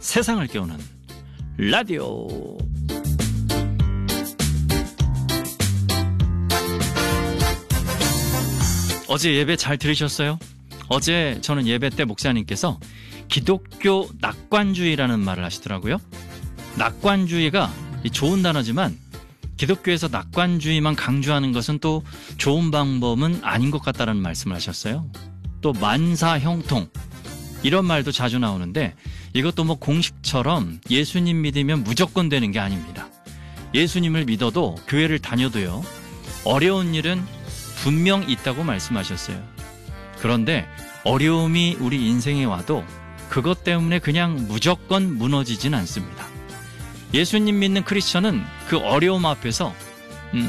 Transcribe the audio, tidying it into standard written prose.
세상을 깨우는 라디오. 어제 예배 잘 들으셨어요? 어제 저는 예배 때 목사님께서 기독교 낙관주의라는 말을 하시더라고요. 낙관주의가 좋은 단어지만 기독교에서 낙관주의만 강조하는 것은 또 좋은 방법은 아닌 것 같다는 말씀을 하셨어요. 또 만사형통 이런 말도 자주 나오는데 이것도 뭐 공식처럼 예수님 믿으면 무조건 되는 게 아닙니다. 예수님을 믿어도 교회를 다녀도요, 어려운 일은 분명 있다고 말씀하셨어요. 그런데 어려움이 우리 인생에 와도 그것 때문에 그냥 무조건 무너지진 않습니다. 예수님 믿는 크리스천은 그 어려움 앞에서